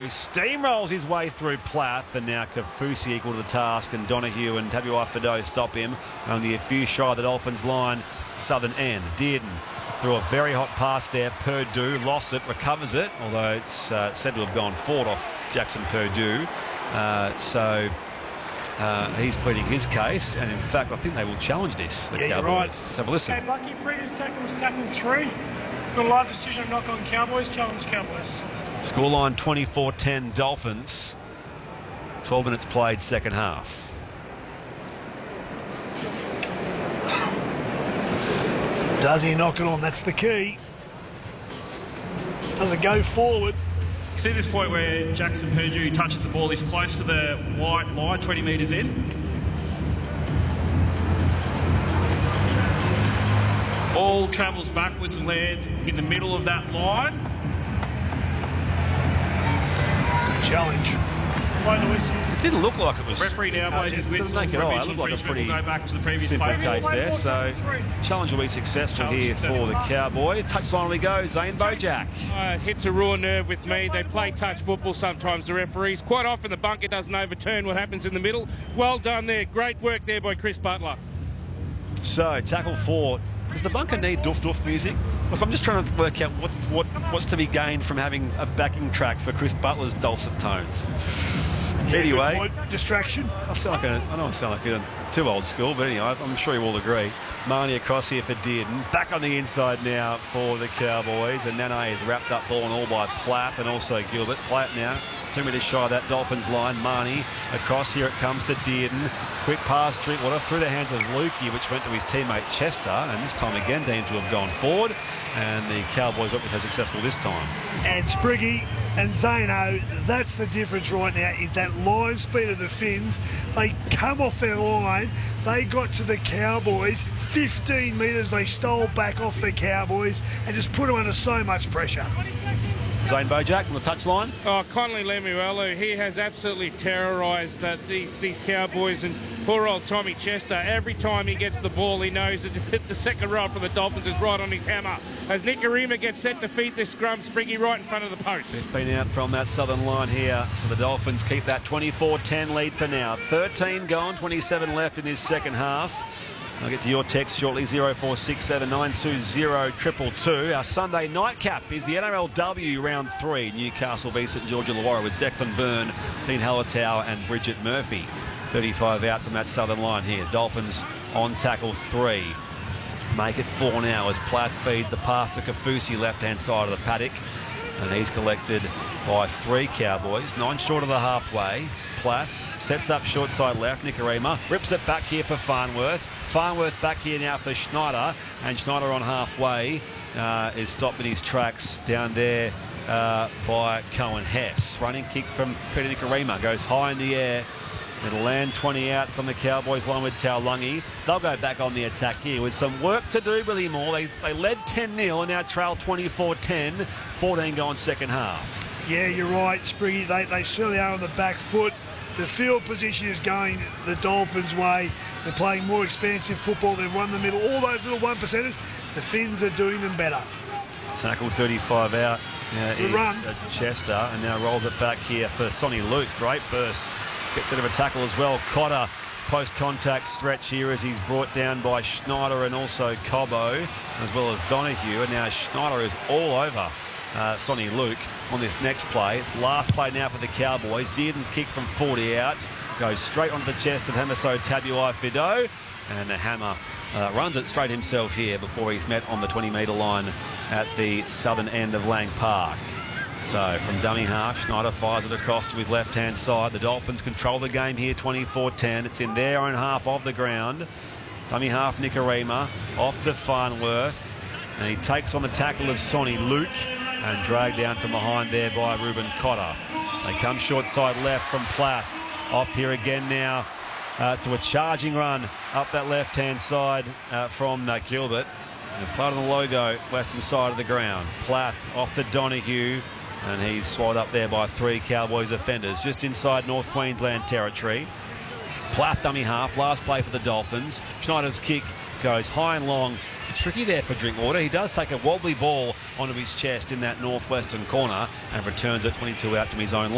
He steamrolls his way through Plath, and now Kaufusi equal to the task, and Donahue and Tabuai-Fidow stop him. Only a few shy of the Dolphins line, southern end. Dearden threw a very hot pass there. Purdue lost it, recovers it, although it's said to have gone forward off Jackson Purdue. He's pleading his case, and in fact, I think they will challenge this. The Cowboys. You're right. Let's have a listen. Okay, Lucky, previous tackle was tackle 3. Got a live decision of knock on Cowboys, challenge Cowboys. Scoreline 24-10 Dolphins. 12 minutes played, second half. Does he knock it on? That's the key. Does it go forward? See this point where Jackson Purdue touches the ball, he's close to the white line, 20 metres in. Ball travels backwards and lands in the middle of that line. Challenge. Blow the whistle. It didn't look like it was. Referee now blows his whistle. Doesn't make it all. It looked like a pretty go back to the previous simple play. case there. So challenge will be successful here for the Cowboys. Touchline we go. Zane Bojack. Hits a raw nerve with me. They play touch football sometimes, the referees. Quite often the bunker doesn't overturn what happens in the middle. Well done there. Great work there by Chris Butler. So tackle 4. Does the bunker need doof doof music? Look, I'm just trying to work out what's to be gained from having a backing track for Chris Butler's dulcet tones. Anyway, distraction. I don't sound like I'm too old school, but anyway, I'm sure you all agree. Marnie across here for Dearden. Back on the inside now for the Cowboys, and Nane is wrapped up ball and all by Platt and also Gilbert. Platt now 2 metres shy of that Dolphins line. Marnie across here, it comes to Dearden. Quick pass, Drinkwater through the hands of Lukey, which went to his teammate Chester, and this time again deemed to have gone forward, and the Cowboys look so successful this time. And Spriggy and Zano, that's the difference right now, is that line speed of the Finns. They come off their line, they got to the Cowboys, 15 metres, they stole back off the Cowboys and just put them under so much pressure. Zane Bojack on the touchline. Oh, Connolly Lemuelu, he has absolutely terrorised these Cowboys, and poor old Tommy Chester. Every time he gets the ball, he knows that the second row for the Dolphins is right on his hammer. As Nikorima gets set to feed this scrum, Spriggy right in front of the post. It's been out from that southern line here, so the Dolphins keep that 24-10 lead for now. 13 gone, 27 left in this second half. I'll get to your text shortly, 0467 920 222. Our Sunday nightcap is the NRLW Round 3. Newcastle v St George Illawarra with Declan Byrne, Dean Hallertau and Bridget Murphy. 35 out from that southern line here. Dolphins on tackle 3. Make it 4 now as Platt feeds the pass to Kaufusi, left-hand side of the paddock. And he's collected by 3 Cowboys. 9 short of the halfway. Platt sets up short side left. Nikorima rips it back here for Farnworth. Farnworth back here now for Schneider, and Schneider on halfway is stopped in his tracks down there by Cohen Hess. Running kick from Peter Nikorima goes high in the air. It'll land 20 out from the Cowboys line with Taulagi. They'll go back on the attack here with some work to do, Billy Moore. They led 10-0 and now trail 24-10. 14 going second half. Yeah, you're right, Spriggy. They certainly are on the back foot. The field position is going the Dolphins' way. They're playing more expansive football. They've won the middle. All those little 1%ers, the Finns are doing them better. Tackle 35 out is run. Chester, and now rolls it back here for Sonny Luke. Great burst. Gets out of a tackle as well. Cotter, post-contact stretch here as he's brought down by Schneider and also Cobbo, as well as Donahue. And now Schneider is all over Sonny Luke on this next play. It's the last play now for the Cowboys. Dearden's kick from 40 out goes straight onto the chest of Hamaso Tabuai-Fidow, and the Hammer runs it straight himself here before he's met on the 20-metre line at the southern end of Lang Park. So from dummy half, Schneider fires it across to his left-hand side. The Dolphins control the game here, 24-10. It's in their own half of the ground. Dummy half, Nikorima off to Farnworth, and he takes on the tackle of Sonny Luke and dragged down from behind there by Ruben Cotter. They come short side left from Plath. Off here again now to a charging run up that left-hand side from Gilbert. And part of the logo, western side of the ground. Plath off to Donahue, and he's swallowed up there by 3 Cowboys defenders just inside North Queensland territory. Plath dummy half, last play for the Dolphins. Schneider's kick goes high and long. It's tricky there for Drinkwater. He does take a wobbly ball onto his chest in that northwestern corner and returns it 22 out to his own line.